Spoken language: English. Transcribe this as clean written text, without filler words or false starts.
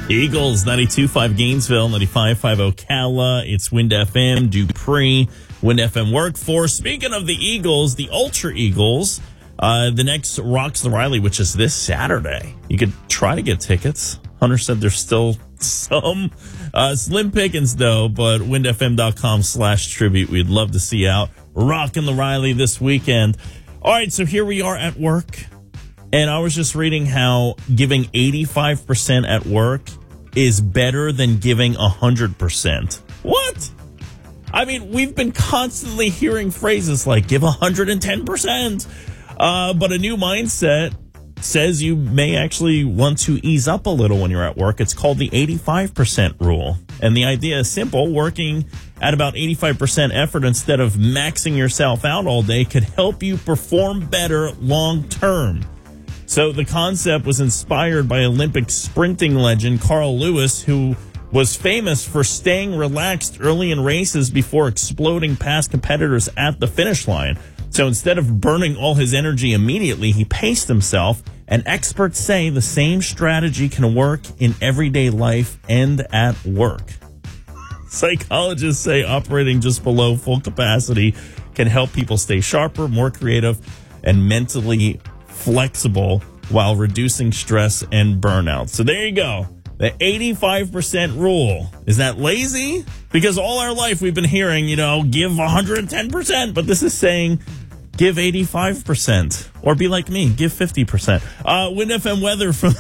Eagles, 92.5 Gainesville, 95.5 Ocala. It's Wind FM, Dupree, Wind FM Workforce. Speaking of the Eagles, the Ultra Eagles, the next Rocks the Riley, which is this Saturday. You could try to get tickets. Hunter said there's still some slim pickings, though, but windfm.com/tribute. We'd love to see you out rocking the Riley this weekend. All right, so here we are at work. And I was just reading how giving 85% at work is better than giving 100%. What? I mean, we've been constantly hearing phrases like give 110%. But a new mindset says you may actually want to ease up a little when you're at work. It's called the 85% rule. And the idea is simple. Working at about 85% effort instead of maxing yourself out all day could help you perform better long term. So the concept was inspired by Olympic sprinting legend Carl Lewis, who was famous for staying relaxed early in races before exploding past competitors at the finish line. So instead of burning all his energy immediately, he paced himself. And experts say the same strategy can work in everyday life and at work. Psychologists say operating just below full capacity can help people stay sharper, more creative, and mentally flexible while reducing stress and burnout. So there you go. The 85% rule. Is that lazy? Because all our life we've been hearing, give 110%. But this is saying give 85%. Or be like me, give 50%. Wind FM weather from